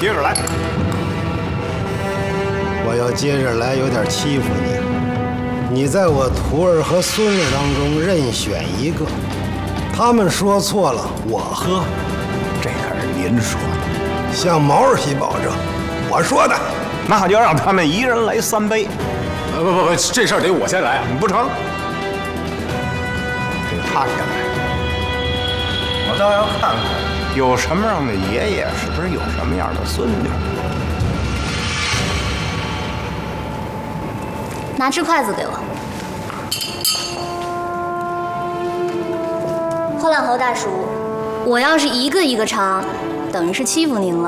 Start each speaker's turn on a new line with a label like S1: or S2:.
S1: 接着来。
S2: 我要接着来，有点欺负你。你在我徒儿和孙儿当中任选一个，他们说错了，我喝。
S1: 这可是您说的，
S2: 向毛主席保证，我说的。
S1: 那就让他们一人来3杯。
S3: 不，这事儿得我先来啊！
S1: 不成，得他先来。我倒要看看有什么样的爷爷，是不是有什么样的孙女。
S4: 拿只筷子给我。破烂侯大叔，我要是一个一个尝，等于是欺负您了。